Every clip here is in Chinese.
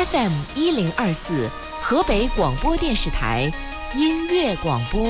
FM1024，河北广播电视台音乐广播。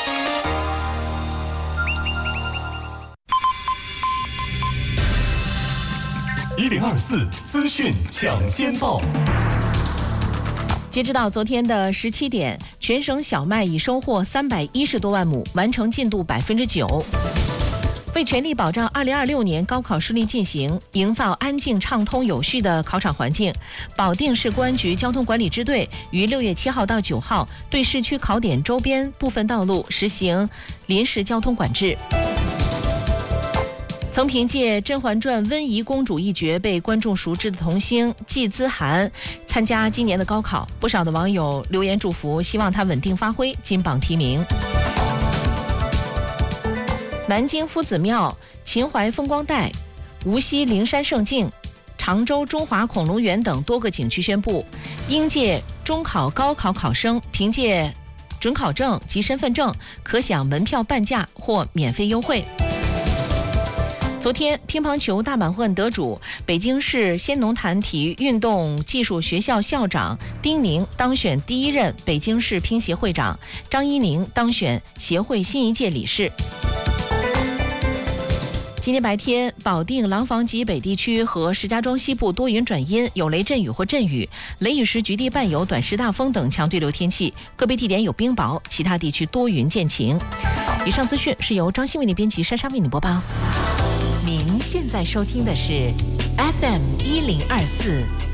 1024资讯抢先报。 截止到昨天的17点，全省小麦已收获310多万亩，完成进度9%。为全力保障2026年高考顺利进行，营造安静畅通有序的考场环境，保定市公安局交通管理支队于6月7号到9号对市区考点周边部分道路实行临时交通管制。曾凭借《甄嬛传》温宜公主一角被观众熟知的童星季资涵参加今年的高考，不少的网友留言祝福，希望她稳定发挥，金榜题名。南京夫子庙、秦淮风光带、无锡灵山胜境、常州中华恐龙园等多个景区宣布，应届中考、高考考生凭借准考证及身份证可享门票半价或免费优惠。昨天，乒乓球大满贯得主北京市先农坛体育运动技术学校校长丁宁当选第一任北京市乒协会长，张一宁当选协会新一届理事。今天白天，保定廊坊及北地区和石家庄西部多云转阴，有雷阵雨或阵雨，雷雨时局地伴有短时大风等强对流天气，个别地点有冰雹，其他地区多云见晴。以上资讯是由张欣为你编辑，珊珊为你播报。 您现在收听的是 FM1024